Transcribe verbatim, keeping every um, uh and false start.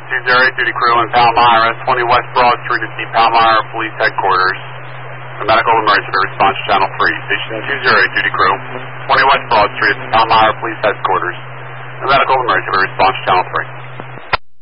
two zero eight, duty crew in Palmyra, twenty West Broad Street at the Palmyra Police Headquarters. A medical emergency response channel three. Station two zero eight, duty crew, twenty West Broad Street at the Palmyra Police Headquarters. A medical emergency response channel three.